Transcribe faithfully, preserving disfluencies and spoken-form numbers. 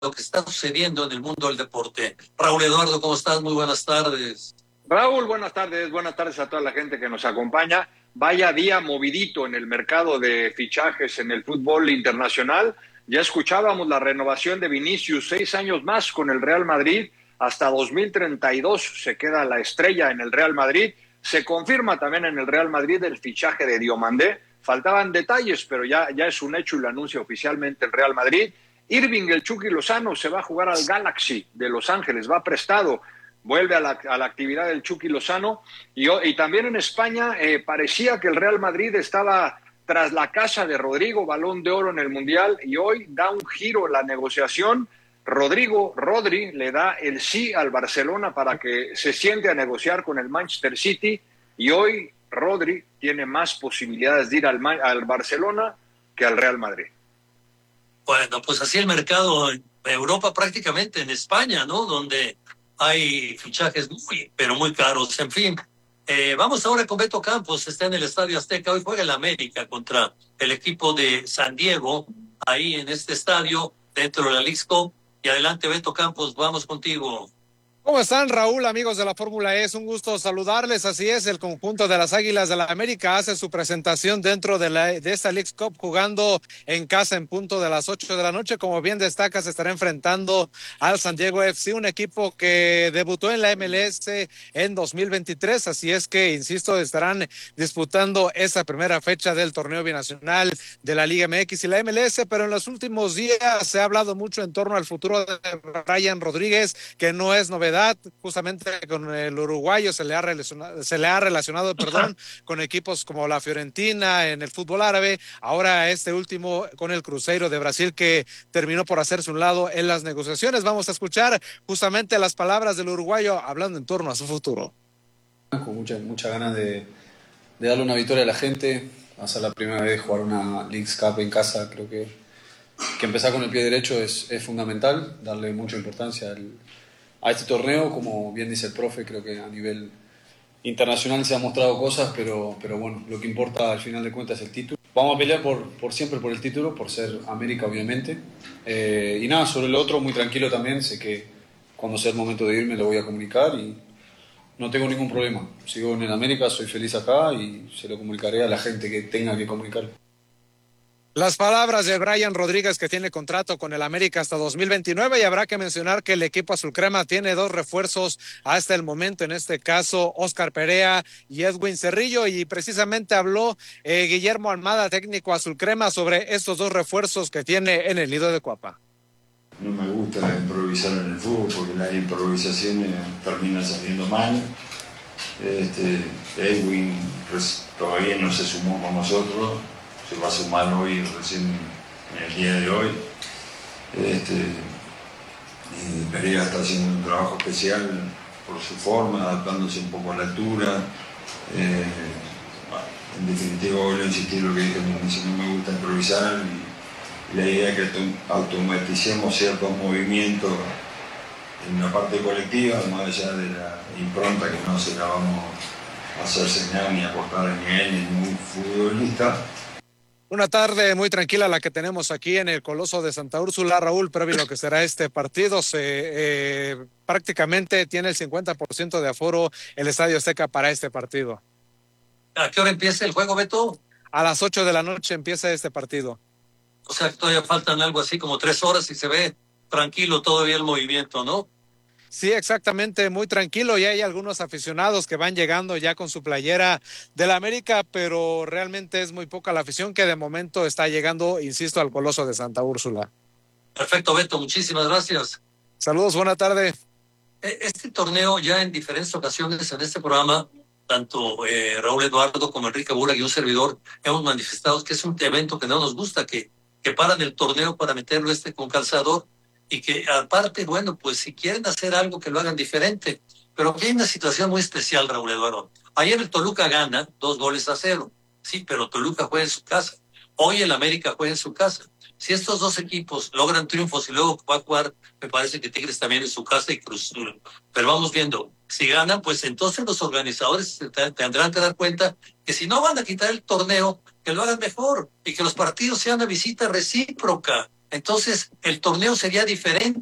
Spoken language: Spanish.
lo que está sucediendo en el mundo del deporte. Raúl Eduardo, ¿cómo estás? Muy buenas tardes. Raúl, buenas tardes, buenas tardes a toda la gente que nos acompaña. Vaya día movidito en el mercado de fichajes en el fútbol internacional. Ya escuchábamos la renovación de Vinicius, seis años más con el Real Madrid, hasta dos mil treinta y dos se queda la estrella en el Real Madrid. Se confirma también en el Real Madrid el fichaje de Diomandé. Faltaban detalles, pero ya, ya es un hecho y lo anuncia oficialmente el Real Madrid. Irving el Chucky Lozano se va a jugar al Galaxy de Los Ángeles, va prestado. Vuelve a la, a la actividad del Chucky Lozano y, y también en España eh, parecía que el Real Madrid estaba tras la casa de Rodrigo, Balón de Oro en el Mundial, y hoy da un giro la negociación. Rodrigo, Rodri, le da el sí al Barcelona para que se siente a negociar con el Manchester City, y hoy Rodri tiene más posibilidades de ir al, al Barcelona que al Real Madrid. Bueno, pues así el mercado en Europa, prácticamente en España, ¿no? Donde hay fichajes muy, pero muy caros. En fin, eh, vamos ahora con Beto Campos. Está en el Estadio Azteca. Hoy juega el América contra el equipo de San Diego, ahí en este estadio, dentro de la Leagues Cup. Y adelante, Beto Campos, vamos contigo. ¿Cómo están, Raúl, amigos de la Fórmula E? Es un gusto saludarles. Así es, el conjunto de las Águilas de la América hace su presentación dentro de, la, de esta Leagues Cup, jugando en casa en punto de las ocho de la noche. Como bien destaca, se estará enfrentando al San Diego F C, un equipo que debutó en la M L S en dos mil veintitrés. Así es que, insisto, estarán disputando esa primera fecha del torneo binacional de la Liga M X y la M L S. Pero en los últimos días se ha hablado mucho en torno al futuro de Brian Rodríguez, que no es novedad. Justamente con el uruguayo se le ha relacionado, se le ha relacionado perdón, con equipos como la Fiorentina en el fútbol árabe, ahora este último con el Cruzeiro de Brasil, que terminó por hacerse un lado en las negociaciones. Vamos a escuchar justamente las palabras del uruguayo hablando en torno a su futuro. Con mucha, mucha ganas de, de darle una victoria a la gente. Va a ser la primera vez jugar una Leagues Cup en casa. Creo que, que empezar con el pie derecho es, es fundamental, darle mucha importancia al a este torneo. Como bien dice el profe, creo que a nivel internacional se han mostrado cosas, pero, pero bueno, lo que importa al final de cuentas es el título. Vamos a pelear por, por siempre por el título, por ser América, obviamente. Eh, y nada, sobre lo otro, muy tranquilo también. Sé que cuando sea el momento de irme lo voy a comunicar y no tengo ningún problema. Sigo en el América, soy feliz acá y se lo comunicaré a la gente que tenga que comunicar. Las palabras de Brian Rodríguez, que tiene contrato con el América hasta dos mil veintinueve, y habrá que mencionar que el equipo azul crema tiene dos refuerzos hasta el momento, en este caso Oscar Perea y Edwin Cerrillo, y precisamente habló eh, Guillermo Almada, técnico azul crema, sobre estos dos refuerzos que tiene en el nido de Cuapa. No me gusta improvisar en el fútbol porque las improvisaciones terminan saliendo mal. Este, Edwin pues, todavía no se sumó con nosotros. Se va a sumar hoy, recién en el día de hoy. Este, y Perea está haciendo un trabajo especial por su forma, adaptándose un poco a la altura. Eh, bueno, en definitiva, voy a insistir lo que dije, no me gusta improvisar, y la idea es que automaticemos ciertos movimientos en la parte colectiva, más allá de la impronta que no se la vamos a hacer señal ni aportar a nivel ni ningún futbolista. Una tarde muy tranquila la que tenemos aquí en el Coloso de Santa Úrsula, Raúl, previo a lo que será este partido. Se, eh, prácticamente tiene el cincuenta por ciento de aforo el Estadio Azteca para este partido. ¿A qué hora empieza el juego, Beto? A las ocho de la noche empieza este partido. O sea, todavía faltan algo así como tres horas y se ve tranquilo todavía el movimiento, ¿no? Sí, exactamente, muy tranquilo. Ya hay algunos aficionados que van llegando ya con su playera de la América, pero realmente es muy poca la afición que de momento está llegando, insisto, al Coloso de Santa Úrsula. Perfecto, Beto, muchísimas gracias. Saludos, buena tarde. Este torneo, ya en diferentes ocasiones en este programa, tanto eh, Raúl Eduardo como Enrique Bula y un servidor hemos manifestado que es un evento que no nos gusta, que, que paran el torneo para meterlo este con calzador. Y que aparte, bueno, pues si quieren hacer algo que lo hagan diferente. Pero aquí hay una situación muy especial, Raúl Eduardo. Ayer el Toluca gana dos goles a cero. Sí, pero Toluca juega en su casa. Hoy el América juega en su casa. Si estos dos equipos logran triunfos y luego va a jugar, me parece que Tigres también en su casa y Cruz Azul. Pero vamos viendo, si ganan, pues entonces los organizadores tendrán que dar cuenta que si no van a quitar el torneo, que lo hagan mejor y que los partidos sean una visita recíproca. Entonces, el torneo sería diferente